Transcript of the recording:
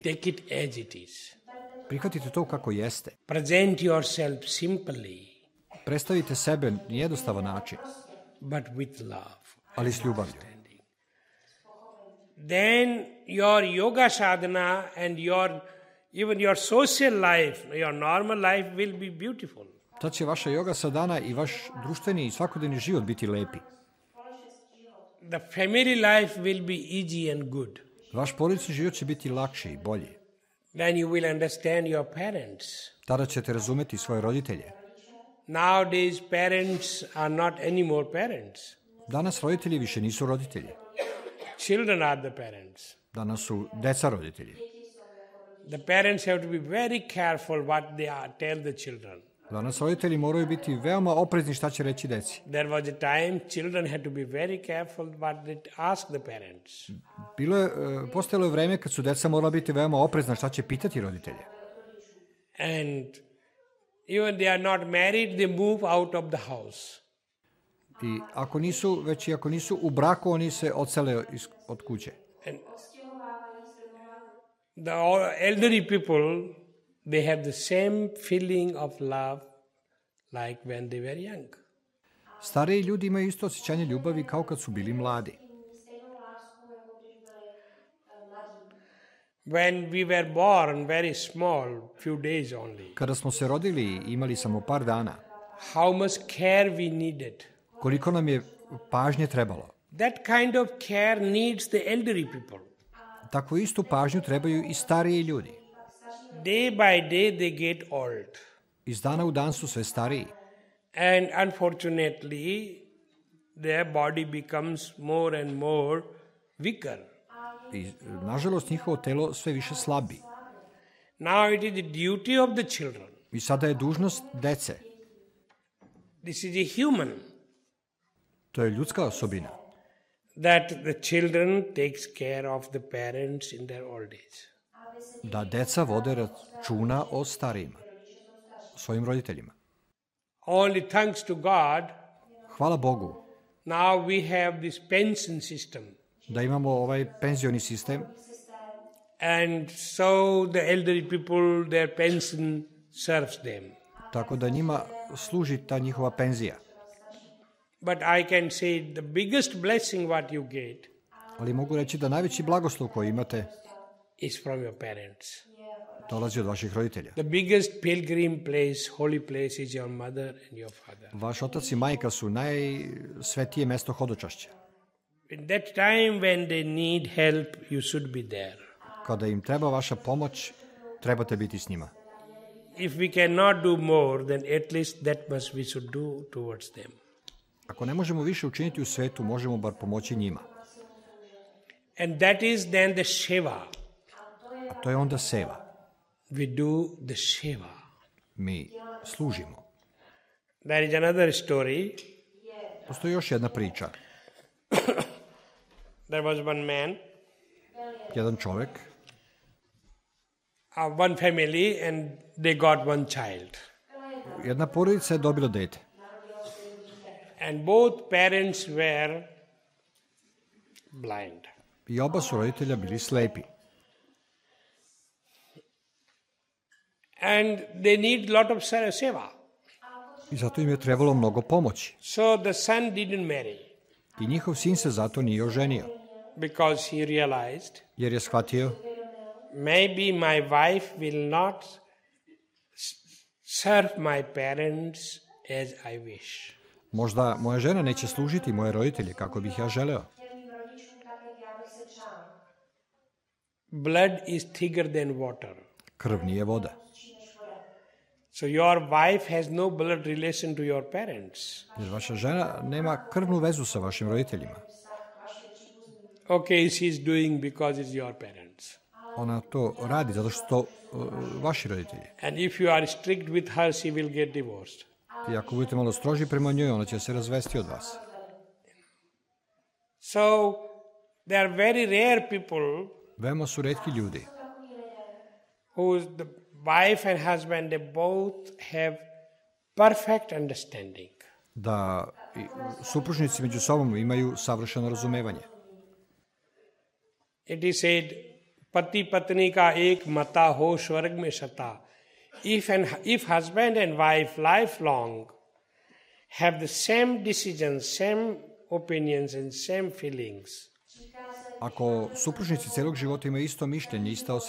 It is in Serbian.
Take it as it is. Prihvatite to kako jeste. Present yourself simply, Predstavite sebe na jednostavan način, but with love. ali s ljubavlju. Then your yoga sadhana and even your social life, your normal life will be beautiful. Tad će vaša yoga sadhana i vaš društveni i svakodnevni život biti lepi. The family life will be easy and good. Vaš porodični život će biti lakši i bolji. Then you will understand your parents. Tada ćete razumeti svoje roditelje. Nowadays parents are not anymore parents. Danas roditelji više nisu roditelji. Children are the parents. Danas su deca roditelji. The parents have to be very careful what they tell the children. Danas roditelji moraju biti veoma oprezni šta će reći deci. There was a time children had to be very careful what they ask the parents. Postojalo je vreme kad su deca morala biti veoma oprezna šta će pitati roditelje. And even they are not married, they move out of the house. I ako nisu u braku, oni se odsele od kuće. And the elderly people, they have the same feeling of love like when they were young. Stariji ljudi imaju isto osjećanje ljubavi kao kad su bili mladi. When we were born very small, few days only, Kada smo se rodili, imali samo par dana. how much care we needed. Koliko nam je pažnje trebalo. That kind of care needs the elderly people. Takvu istu pažnju trebaju i stariji ljudi. Day by day they get old. Iz dana u dan su sve stariji. And unfortunately, their body becomes more and more weaker. I, nažalost, njihovo telo sve više slabi. Now it is the duty of the children. I sada je dužnost dece. This is a human. To je ljudska osobina. That the children takes care of the parents in their old age. Da deca vode računa o starijima, svojim roditeljima. Only thanks to God, Hvala Bogu now we have this pension system. da imamo ovaj penzioni sistem, And so the elderly people, their pension serves them. tako da njima služi ta njihova penzija. But I can say the biggest blessing what you get Ali mogu reći da najveći blagoslov koji imate is from your parents. dolazi od vaših roditelja. The biggest pilgrim place, holy place is your mother and your father. Vaš otac i majka su najsvetije mesto hodočašća. In that time when they need help, you should be there. Kada im treba vaša pomoć, trebate biti s njima. If we cannot do more, then at least that much we should do towards them. Ako ne možemo više učiniti u svetu, možemo bar pomoći njima. And that is then the seva. A to je onda seva. We do the seva. Mi služimo. There is another story. Postoji još jedna priča. There was one man, Jedan čovek, one family, and they got one child. jedna porodica je dobila dete. And both parents were blind. I oba su roditelja bili slepi. And they need lot of seva. I zato im je trebalo mnogo pomoći. So the son didn't marry I njihov sin se zato nije oženio. because he realized Jer je shvatio, maybe my wife will not serve my parents as I wish. možda moja žena neće služiti moje roditelje kako bih ja želeo. Blood is thicker than water. Krv nije voda. So your wife has no blood relation to your parents. Jer vaša žena nema krvnu vezu sa vašim roditeljima. Okay, she's doing because it's your parents. Ona to radi zato što to vaši roditelji. And if you are strict with her, she will get divorced. I ako budete malo stroži prema njoj, ona će se razvesti od vas. So there are very rare people Veoma su retki ljudi whose the wife and husband, they both have perfect understanding. da supružnici među sobom imaju savršeno razumevanje. It is said पति पत्नी का एक मता हो स्वर्ग में सता. If husband and wife lifelong have the same decisions, same opinions and same feelings, Ako supružnici celog života imaju isto mišljenje, ista osjećanja